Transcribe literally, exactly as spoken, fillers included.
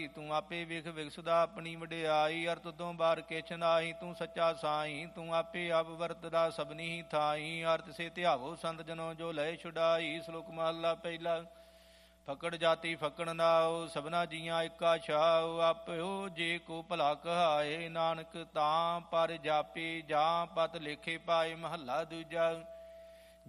ਤੂੰ ਆਪੇ ਵਿਖ ਵਿਗਸਦਾ ਆਪਣੀ ਵਡਿਆਈ। ਅਰਤ ਤੋਂ ਬਾਹਰ ਕਿਛ ਨਾਹੀ ਤੂੰ ਸੱਚਾ ਸਾਈ। ਤੂੰ ਆਪੇ ਆਪ ਵਰਤਦਾ ਸਭਨੀ ਥਾਈ। ਅਰਤ ਸੇ ਧਿਆਵੋ ਸੰਤ ਜਨੋ ਜੋ ਲਏ ਛੁਡਾਈ। ਸ਼ਲੋਕ ਮਹਲਾ ਪਹਿਲਾ। ਫਕੜ ਜਾਤੀ ਫਕੜ ਨਾਉ ਸਭਨਾ ਜੀਆਂ ਇੱਕਾ ਛਾਉ। ਆਪਿਓ ਜੇ ਕੋ ਭਲਾ ਕਹਾਏ ਨਾਨਕ ਤਾਂ ਪਰ ਜਾਪੇ ਜਾਂ ਪਤ ਲੇਖੇ ਪਾਏ। ਮਹੱਲਾ ਦੂਜਾ।